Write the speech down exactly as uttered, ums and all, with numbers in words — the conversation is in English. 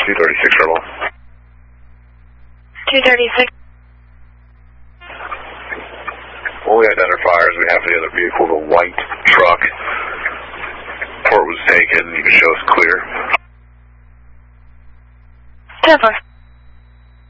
two thirty-six Rebel. two thirty-six. Only identifiers, we have the other vehicle, the white truck. Port was taken, you can show us clear. ten four.